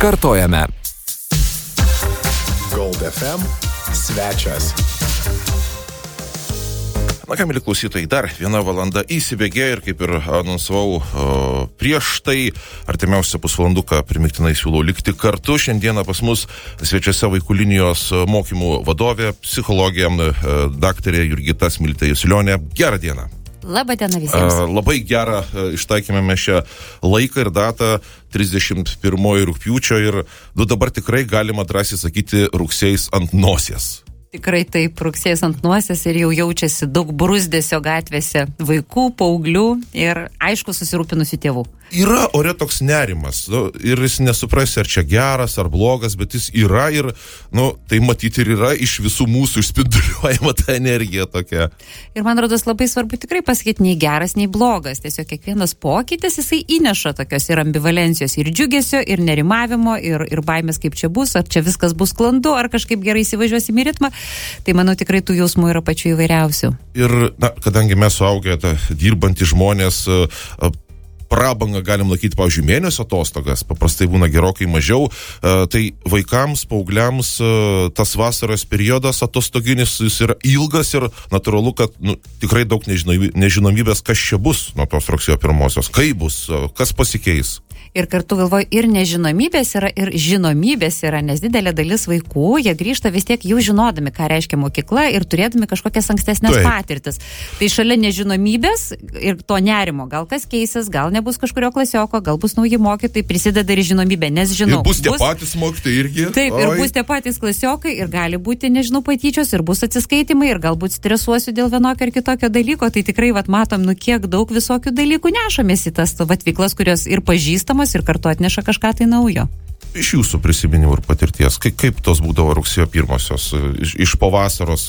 Kartojame. Gold FM svečias. Na ką, mėly klausytojai, dar 1 valanda įsibėgė ir kaip ir anonsavau prieš tai, artimiausią pusvalanduką primiktinai siūlau likti kartu. Šiandieną pas mus svečiuose vaikų linijos mokymų vadovė, psichologė, daktarė Jurgita Smiltė-Jusilionė. Gerą dieną. Labą dieną visiems. Labai gerą ištaikėme mes šią laiką ir datą 31 rugpjūčio ir dabar tikrai galima drąsiai sakyti rugsėjais ant nosies. Tikrai taip, rugsėjas ant nosies ir jau jaučiasi daug bruzdesio gatvėse vaikų, paauglių ir aišku susirūpinusių tėvų. Yra ore toks nerimas ir jis nesuprasi, ar čia geras, ar blogas, bet jis yra ir, tai matyti ir yra iš visų mūsų išspinduliuojama ta energija tokia. Ir man rodos labai svarbu tikrai pasakyti, nei geras, nei blogas. Tiesiog kiekvienas pokytis, jisai įneša tokios ir ambivalencijos, ir džiugesio, ir nerimavimo, ir baimės, kaip čia bus, ar čia viskas bus sklandu, ar kažkaip gerai įsivažiuosim į ritmą. Tai manau tikrai tų jausmų yra pačių įvairiausių. Ir, kadangi mes suaugę, dirbantys žmonės, prabangą galim laikyti, pavyzdžiui, mėnesio atostogas, paprastai būna gerokai mažiau, tai vaikams, paaugliams tas vasaros periodas atostoginis jis yra ilgas ir natūralu, kad tikrai daug nežinomybės, kas čia bus nuo tos rugsėjo 1-osios, kaip bus, kas pasikeis. Ir kartu galvoju, ir nežinomybės yra, ir žinomybės yra, nes didelė dalis vaikų, jie grįžta vis tiek jau žinodami, ką reiškia mokykla ir turėdami kažkokias ankstesnės patirtis. Tai šalia nežinomybės ir to nerimo, gal kas keisis, gal nebus kažkurio klasioko, gal bus nauji mokytojai, prisideda ir žinomybė, nes žinau. Ir bus tie patys mokytojai irgi. Taip, ir bus tie patys klasiokai ir gali būti, patyčios ir bus atsiskaitimai ir galbūt stresuosiu dėl vienokio ir kitokio dalyko. Tai tikrai, matom, kiek daug visokių dalykų nešamės į tas veiklas, kurios ir pažįstamos ir kartu atneša kažką tai naujo. Iš jūsų prisiminimų ir patirties, kaip tos būdavo rugsėjo 1-osios, iš pavasaros,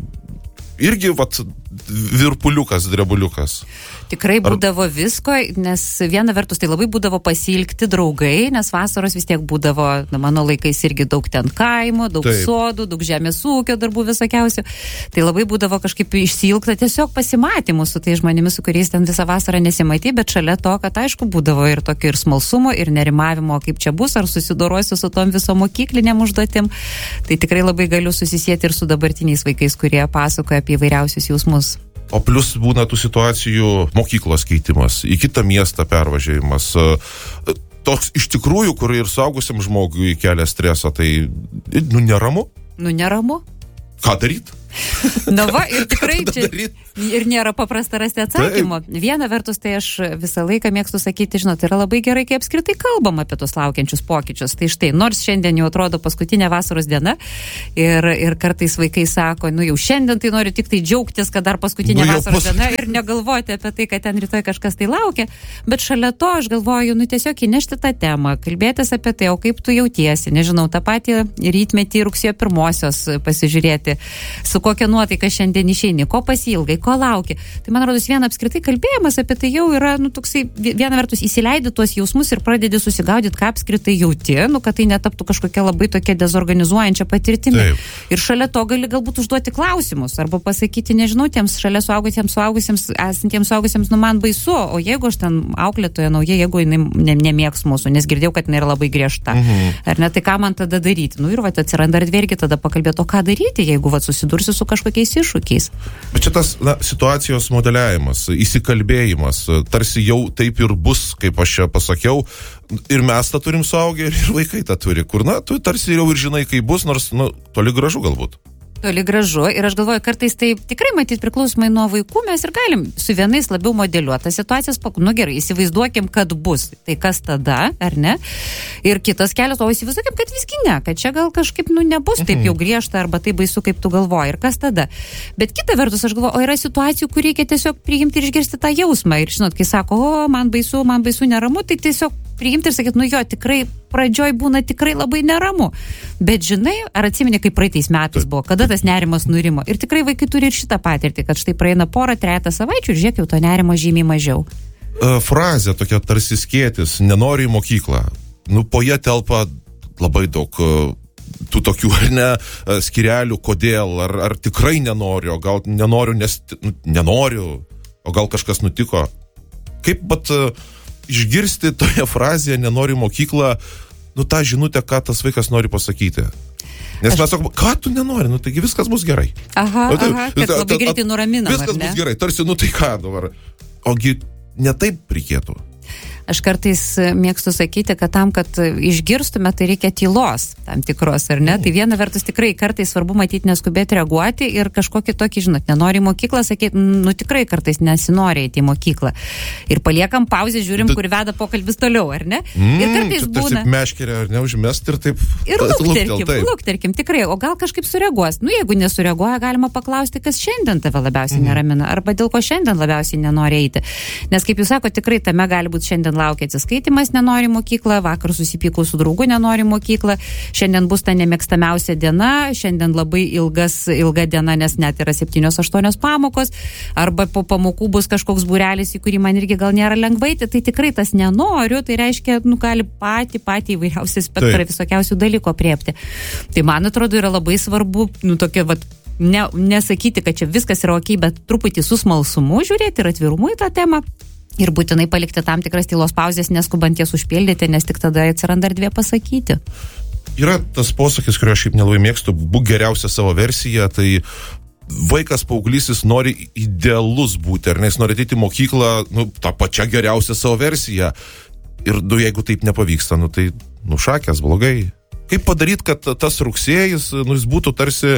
irgi, virpuliukas, drebuliukas. Tikrai būdavo visko, nes viena vertus tai labai būdavo pasiilgti draugai, nes vasaros vis tiek būdavo, mano laikais irgi daug ten kaimo, daug sodų, daug žemės ūkio darbų visokiausių. Tai labai būdavo kažkaip išsiilgta tiesiog pasimatymų su tai žmonėmis, su kuriais ten visą vasarą nesimatė, bet šalia to, kad aišku būdavo ir tokio ir smalsumo, ir nerimavimo, kaip čia bus, ar susidorosiu su tom viso mokyklinėm užduotim. Tai tikrai labai galiu susisieti ir su dabartiniais vaikais, kurie pasakoja apie įvairiausius jausmus. O plus būna tų situacijų mokyklos keitimas, į kitą miestą pervažiavimas. Toks iš tikrųjų, kur ir suaugusiam žmogui kelia stresą, tai neramu? Neramu. Ką daryti? Ir tikrai čia ir nėra paprasta rasti atsakymo. Viena vertus, tai aš visą laiką mėgstu sakyti, yra labai gerai, kai apskritai kalbam apie tos laukiančius pokyčius. Tai štai, nors šiandien jau atrodo paskutinė vasaros diena ir kartais vaikai sako, jau šiandien tai noriu tik tai džiaugtis, kad dar paskutinė vasaros diena ir negalvoti apie tai, kad ten rytoj kažkas tai laukia. Bet šalia to aš galvoju, tiesiog įnešti tą temą, kalbėtis apie tai, o kaip tu jautiesi, tą patį rytmetį rugsėjo 1-osios pasižiūrėti, su kokia nuotaika šiandien išeini, ko pasiilgai, ko lauki. Tai man rodos viena apskritai kalbėjimas apie tai jau yra, toksai, viena vertus įsileidi tuos jausmus ir pradedi susigaudyti, ką apskritai jauti, kad tai netaptų kažkokia labai tokia dezorganizuojančia patirtimi. Taip. Ir šalia to gali galbūt užduoti klausimus arba pasakyti, tiems šalia suaugusiems esantiems suaugusiems, man baisu, o jeigu aš ten auklėtoja nauja, jeigu jinai nemėgs mūsų, nes girdėjau, kad jinai yra labai griežta. Ar ne, tai ką man tada daryti? Ir atsiranda erdvė irgi tada pakalbėti, o ką daryti, jeigu susidursiu su kažkokiais iššūkiais. Bet čia tas situacijos modeliavimas, įsikalbėjimas, tarsi jau taip ir bus, kaip aš čia pasakiau, ir mes tą turim suaugę, ir vaikai tą turi, kur, tu tarsi jau ir žinai, kaip bus, nors, toli gražu galbūt. Toli gražu ir aš galvoju, kartais tai tikrai matyti priklausomai nuo vaikų mes ir galim su vienais labiau modeliuoti situacijas, gerai, įsivaizduokim, kad bus, tai kas tada, ar ne? Ir kitas kelias, o įsivaizduokim, kad visgi ne, kad čia gal kažkaip nebus taip jau griežta arba taip baisu, kaip tu galvoji, ir kas tada. Bet kita vertus, aš galvoju, o yra situacijų, kur reikia tiesiog priimti ir išgirsti tą jausmą ir kai sako, man baisu, neramu, tai tiesiog priimti ir sakyti, tikrai pradžioj būna tikrai labai neramu. Bet žinai, ar atsimeni, kaip praeitais metais buvo, kada tas nerimas nurimo. Ir tikrai vaikai turi ir šitą patirtį, kad štai praeina 2-3 savaičių ir žiūrėk, jau to nerimo žymiai mažiau. Frazė tokia tarsi skėtis, nenori į mokyklą. Po ją telpa labai daug tų tokių, skirelių, kodėl, ar tikrai nenoriu, o gal nenoriu, nes nenoriu, o gal kažkas nutiko. Kaip išgirsti toje frazėje nenori mokyklą, tą žinutę, ką tas vaikas nori pasakyti. Nes mes sakome, ką tu nenori, taigi viskas bus gerai. Aha, kad labai greitai nuraminam, viskas bus gerai, tarsi, tai ką dabar. Ogi ne taip reikėtų. Aš kartais mėgstu sakyti, kad tam, kad išgirstume, tai reikia tylos tam tikros, ar ne? Tai viena vertus tikrai kartais svarbu matyti, neskubėti reaguoti ir kažkokį tokį, nenori į mokyklą, sakyti, tikrai kartais nesinori eiti į mokyklą. Ir paliekam pauzę, žiūrim, kur veda pokalbis toliau, ar ne? Ir kartais būna... Meškerė, ar ne, užmest ir taip... Ir lukterkim, tikrai, o gal kažkaip sureaguos. Jeigu nesureaguoja, galima paklausti, kas šiandien tave labiausiai neramina, arba dėl ko šiandien labiausiai nenori eiti. Nes, kaip jūs sakote, tikrai tame gali būti šiandien laukia atsiskaitimas, nenori mokyklą, vakar susipykau su draugu, nenori mokyklą, šiandien bus ta nemėgstamiausia diena, šiandien labai ilga diena, nes net yra 7-8 pamokos, arba po pamokų bus kažkoks būrelis, į kurį man irgi gal nėra lengvai, tai tikrai tas nenoriu, tai reiškia, gali patį įvairiausią spektrą visokiausių dalykų apriepti. Tai man atrodo yra labai svarbu, tokia, nesakyti, kad čia viskas yra okei, bet truputį su smalsumu žiūrėti ir atvirumu į tą temą. Ir būtinai palikti tam tikras tylos pauzės, neskubant jas užpildyti, nes tik tada atsiranda erdvė pasakyti. Yra tas posakis, kurio aš šiaip nelabai mėgstu, būk geriausia savo versiją, tai vaikas paauglys, jis nori idealus būti, ar ne, jis nori ateiti į mokyklą, tą pačią geriausią savo versiją. Ir jeigu taip nepavyksta, tai šakės, blogai. Kaip padaryti, kad tas rugsėjis, jis būtų tarsi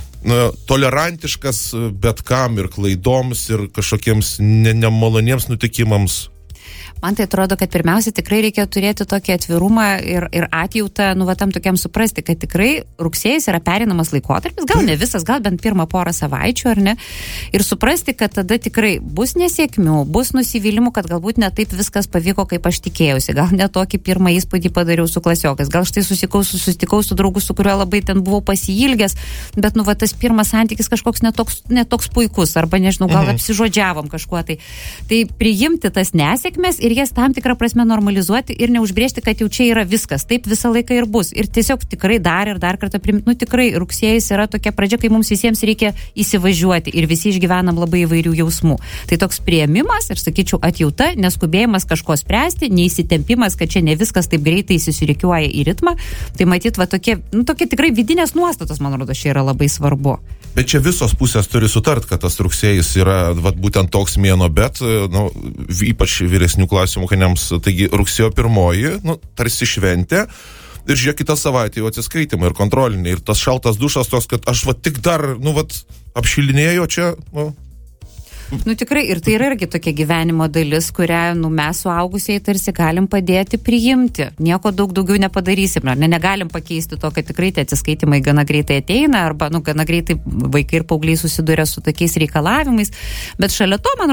tolerantiškas bet kam ir klaidoms ir kažkokiems nemaloniems nutikimams? Man tai atrodo, kad pirmiausia tikrai reikia turėti tokį atvirumą ir atjautą, tam tokiam suprasti, kad tikrai rugsėjis yra perinamas laikotarpis, gal ne visas, gal bent pirmą porą savaičių, ar ne? Ir suprasti, kad tada tikrai bus nesėkmių, bus nusivylimų, kad galbūt ne taip viskas pavyko, kaip aš tikėjausi, gal ne tokį pirmą įspūdį padariau su klasiokais, gal štai susitikau su draugu, su kuriuo labai ten buvau pasiilgęs, bet tas pirmas santykis kažkoks netoks puikus, arba nežinau, gal apsižodžiavom kažkuo tai. Tai priimti tas nesėkmes ir jas tam tikrą prasme normalizuoti ir neužbrėžti, kad jau čia yra viskas, taip visą laiką ir bus. Ir tiesiog tikrai dar kartą priimti, tikrai rugsėjis yra tokia pradžia, kai mums visiems reikia įsivažiuoti ir visi išgyvenam labai įvairių jausmų. Tai toks priėmimas ir, sakyčiau, atjauta, neskubėjimas kažko spręsti, neįsitempimas, kad čia ne viskas taip greitai įsisirikiuoja į ritmą. Tai matyt, tokie tikrai vidinės nuostatos, man rodo, čia yra labai svarbu. Bet čia visos pusės turi sutart, kad tas rugsėjis yra būtent toks mėnuo, bet ypač vyresnių klasių mokiniams, taigi rugsėjo 1, tarsi šventė, ir žiūrėk, kitą savaitę jau atsiskaitimai ir kontroliniai, ir tas šaltas dušas toks, kad aš tik dar, apšilinėjo čia, tikrai, ir tai yra irgi tokia gyvenimo dalis, kurią, mes suaugusieji tarsi galim padėti priimti. Nieko daugiau nepadarysim, negalim pakeisti to, kad tikrai tie atsiskaitimai gana greitai ateina, arba, gana greitai vaikai ir paaugliai susiduria su tokiais reikalavimais, bet šalia to, man